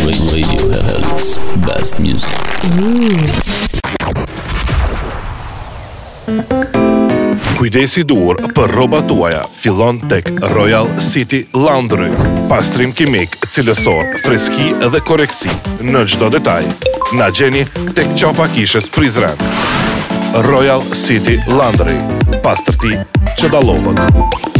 Radio Helix. Best music. Kujdesi dur për rrobat tuaja fillon tek Royal City Laundry. Pastrim kimik, cilësor, freski dhe koreksi në çdo detaj. Na gjeni tek qafa kishës Prizren. Royal City Laundry. Pastërti që dallohet.